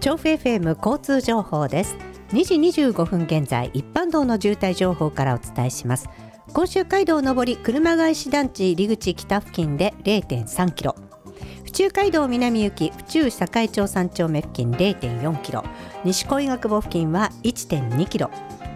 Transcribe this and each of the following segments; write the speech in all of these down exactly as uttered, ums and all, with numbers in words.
調布 エフエム 交通情報です。にじにじゅうごふん現在、一般道の渋滞情報からお伝えします。甲州街道上り車返し団地入り口北付近で れいてんさんキロ、府中街道南行き府中栄町さん丁目付近 れいてんよんキロ、西小井学坊付近は いってんにキロ、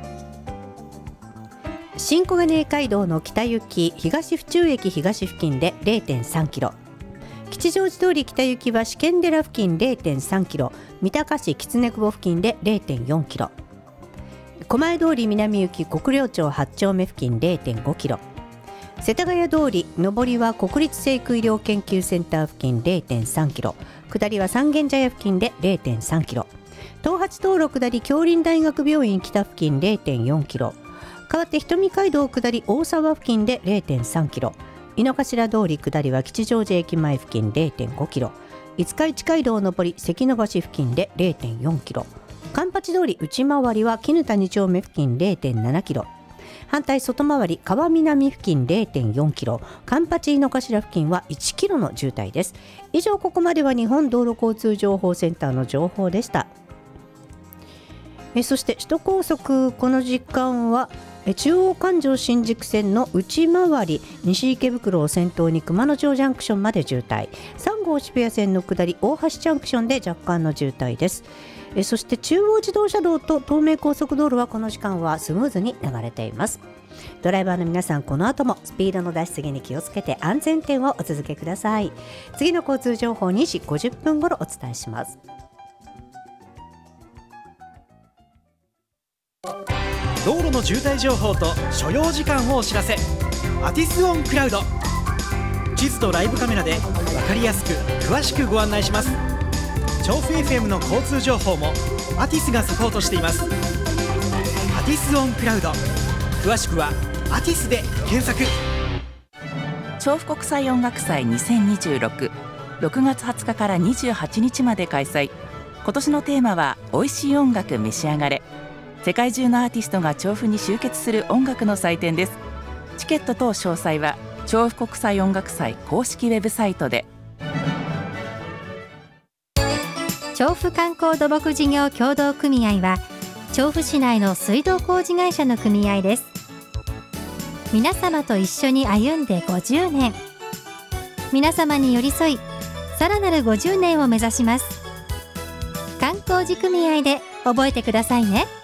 新小金井街道の北行き東府中駅東付近で れいてんさんキロ、吉祥寺通り北行きは試験寺付近 れいてんさんキロ、三鷹市狐久保付近で れいてんよんキロ、狛江通り南行き国領町はち丁目付近 れいてんごキロ、世田谷通り上りは国立成育医療研究センター付近 れいてんさんキロ、下りは三軒茶屋付近で れいてんさんキロ、東八東路下り杏林大学病院北付近 れいてんよんキロ、代わって瞳街道下り大沢付近で れいてんさんキロ、井の頭通り下りは吉祥寺駅前付近 れいてんごキロ、五日市街道上り関の橋付近で れいてんよんキロ、環八通り内回りは絹田に丁目付近 れいてんななキロ、反対外回り川南付近 れいてんよんキロ、環八井の頭付近はいちキロの渋滞です。以上、ここまでは日本道路交通情報センターの情報でした。えそして首都高速、この時間は中央環状新宿線の内回り西池袋を先頭に熊野町ジャンクションまで渋滞、さん号渋谷線の下り大橋ジャンクションで若干の渋滞です。えそして中央自動車道と東名高速道路はこの時間はスムーズに流れています。ドライバーの皆さん、この後もスピードの出しすぎに気をつけて安全運転をお続けください。次の交通情報にじごじゅっぷん頃お伝えします。 道路の渋滞情報と所要時間をお知らせ。アティスオンクラウド、地図とライブカメラで分かりやすく詳しくご案内します。調布 エフエム の交通情報もアティスがサポートしています。アティスオンクラウド、詳しくはアティスで検索。 調布国際音楽祭にせんにじゅうろく、ろくがつはつかからにじゅうはちにちまで開催。今年のテーマは美味しい音楽召し上がれ。世界中のアーティストが調布に集結する音楽の祭典です。チケット等詳細は調布国際音楽祭公式ウェブサイトで。 調布観光土木事業協同組合は調布市内の水道工事会社の組合です。皆様と一緒に歩んでごじゅうねん、皆様に寄り添いさらなるごじゅうねんを目指します。観光地組合で覚えてくださいね。